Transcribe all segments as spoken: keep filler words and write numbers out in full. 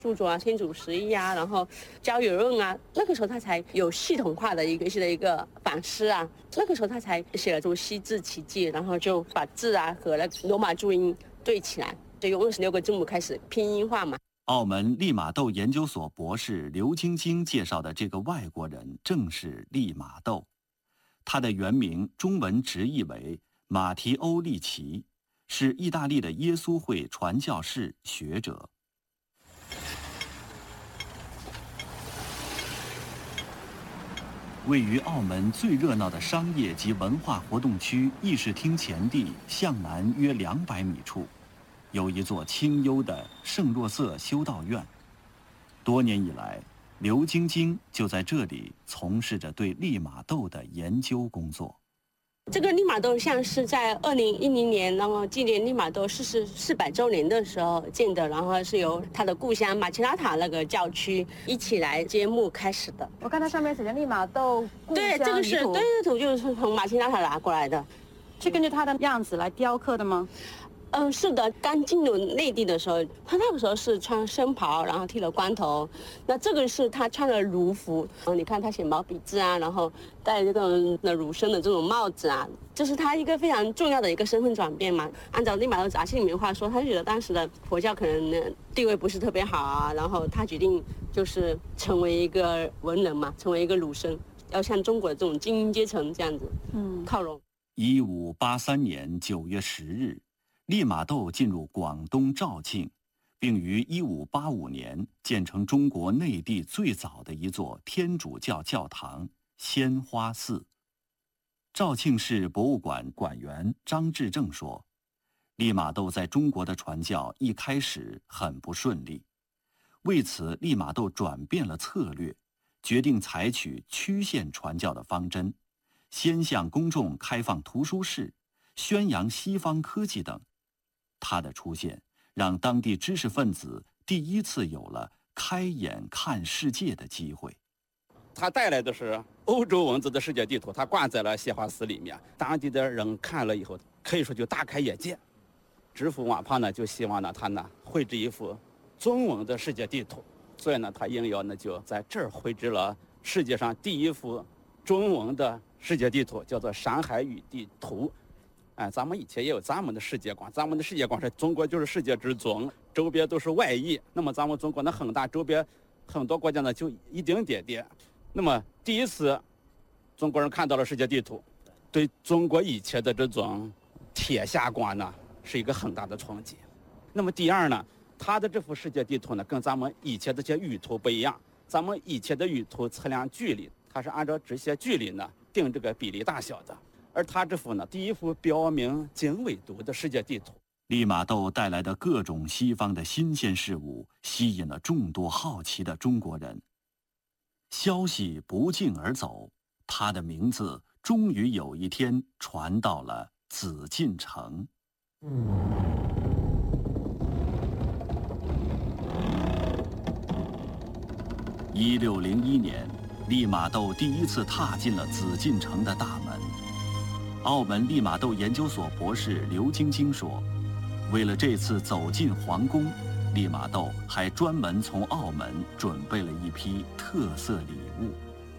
著作啊，天主十一啊，然后交友论啊，那个时候他才有系统化的一个的一个反思啊，那个时候他才写了这种西字奇迹，然后就把字啊和那罗马注音对起来，就用二十六个字母开始拼音化嘛。 澳门利玛窦研究所博士刘晶晶介绍的这个外国人正是利玛窦，他的原名中文直译为马提欧利奇，是意大利的耶稣会传教士、学者。位于澳门最热闹的商业及文化活动区议事厅前地向南约两百米处，有一座清幽的圣若瑟修道院。多年以来，刘晶晶就在这里从事着对利玛窦的研究工作。 这个利玛窦像是在二零一零年，然后纪念利玛窦逝世四百周年的时候建的，然后是由他的故乡马奇拉塔那个教区一起来揭幕开始的。 我看它上面写着利玛窦故乡遗对， 土， 这个是对对图就是从马奇拉塔拿过来的， 是根据它的样子来雕刻的吗？ 嗯，是的，刚进入内地的时候，他那个时候是穿僧袍，然后剃了光头。那这个是他穿了儒服，嗯，你看他写毛笔字啊，然后戴这个那儒生的这种帽子啊，这是他一个非常重要的一个身份转变嘛。按照利玛窦杂记里面话说，他觉得当时的佛教可能地位不是特别好啊，然后他决定就是成为一个文人嘛，成为一个儒生，要向中国的这种精英阶层这样子，嗯，靠拢。 一五八三年九月十日。利玛窦进入广东肇庆，并于一五八五年建成中国内地最早的一座天主教教堂——鲜花寺。肇庆市博物馆馆员张志正说，利玛窦在中国的传教一开始很不顺利，为此利玛窦转变了策略，决定采取曲线传教的方针，先向公众开放图书室，宣扬西方科技等。他的出现让当地知识分子第一次有了开眼看世界的机会。 他带来的是欧洲文字的世界地图，他挂在了鲜花寺里面，当地的人看了以后可以说就大开眼界。知府瓦帕呢就希望呢他呢绘制一幅中文的世界地图，所以呢他应邀呢就在这儿绘制了世界上第一幅中文的世界地图，叫做《山海与地图》。哎，咱们以前也有咱们的世界观，咱们的世界观是中国就是世界之中，周边都是外夷。那么咱们中国呢很大，周边很多国家呢就一丁点点。那么第一次中国人看到了世界地图，对中国以前的这种铁下观呢是一个很大的冲击。那么第二呢，他的这幅世界地图呢跟咱们以前的这些舆图不一样，咱们以前的舆图测量距离，它是按照这些距离呢定这个比例大小的。而他这幅呢，第一幅标明经纬度的世界地图。 利玛窦带来的各种西方的新鲜事物，吸引了众多好奇的中国人。消息不胫而走，他的名字终于有一天传到了紫禁城。一六零一年，利玛窦第一次踏进了紫禁城的大门。澳门利玛窦研究所博士刘晶晶说，为了这次走进皇宫，利玛窦还专门从澳门准备了一批特色礼物。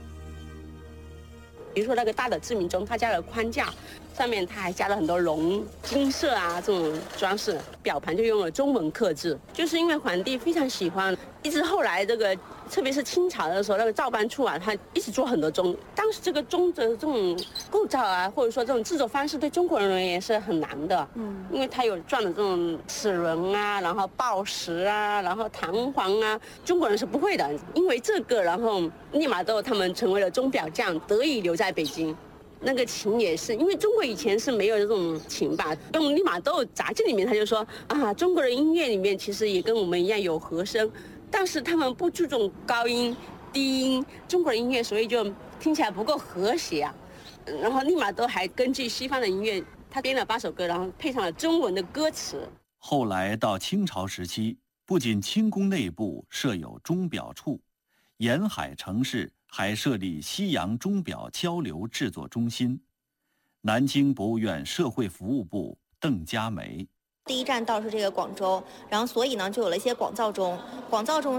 比如说那个大的志明钟，它加了框架，上面它还加了很多龙金色啊这种装饰，表盘就用了中文刻字，就是因为皇帝非常喜欢。一直后来这个，特别是清朝的时候，那个造办处啊，他一直做很多钟。当时这个钟的这种构造啊，或者说这种制作方式，对中国人而言是很难的。嗯，因为它有钻的这种齿轮啊，然后报时啊，然后弹簧啊，中国人是不会的。因为这个，然后利玛窦他们成为了钟表匠，得以留在北京。那个琴也是，因为中国以前是没有这种琴吧。用利玛窦杂志里面他就说啊，中国的音乐里面其实也跟我们一样有和声。但是他们不注重高音、低音，中国的音乐所以就听起来不够和谐啊。然后利玛窦还根据西方的音乐，他编了八首歌，然后配上了中文的歌词。 后来到清朝时期，不仅清宫内部设有钟表处，沿海城市还设立西洋钟表交流制作中心。南京博物院社会服务部邓佳梅。 第一站到是这个广州，然后所以呢就有了一些广造钟。广造钟